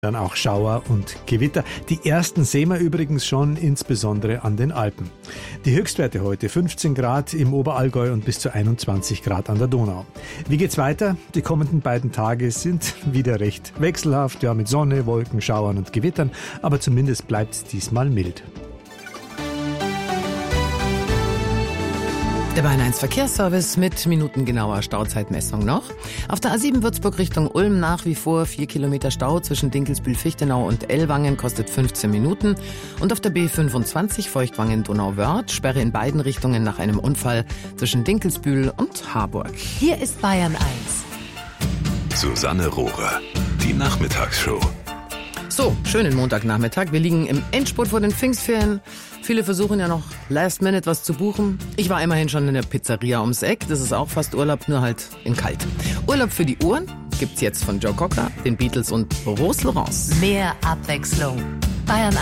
Dann auch Schauer und Gewitter. Die ersten sehen wir übrigens schon, insbesondere an den Alpen. Die Höchstwerte heute 15 Grad im Oberallgäu und bis zu 21 Grad an der Donau. Wie geht's weiter? Die kommenden beiden Tage sind wieder recht wechselhaft, ja, mit Sonne, Wolken, Schauern und Gewittern, aber zumindest bleibt's diesmal mild. Der Bayern 1 Verkehrsservice mit minutengenauer Stauzeitmessung noch. Auf der A7 Würzburg Richtung Ulm nach wie vor 4 Kilometer Stau zwischen Dinkelsbühl-Fichtenau und Ellwangen, kostet 15 Minuten. Und auf der B25 Feuchtwangen-Donauwörth, Sperre in beiden Richtungen nach einem Unfall zwischen Dinkelsbühl und Harburg. Hier ist Bayern 1. Susanne Rohrer, die Nachmittagsshow. So, schönen Montagnachmittag. Wir liegen im Endspurt vor den Pfingstferien. Viele versuchen ja noch last minute was zu buchen. Ich war immerhin schon in der Pizzeria ums Eck. Das ist auch fast Urlaub, nur halt in kalt. Urlaub für die Ohren gibt's jetzt von Joe Cocker, den Beatles und Rose Laurence. Mehr Abwechslung. Bayern